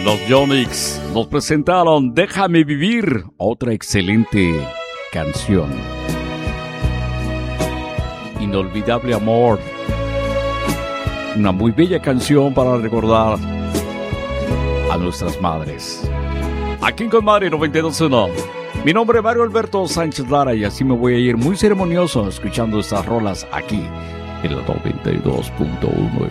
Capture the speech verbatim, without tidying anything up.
Los Yonix nos presentaron Déjame Vivir, otra excelente canción. Inolvidable Amor, una muy bella canción para recordar a nuestras madres. Aquí en Conmadre noventa y dos punto uno. Mi nombre es Mario Alberto Sánchez Lara y así me voy a ir muy ceremonioso escuchando estas rolas aquí en el noventa y dos punto uno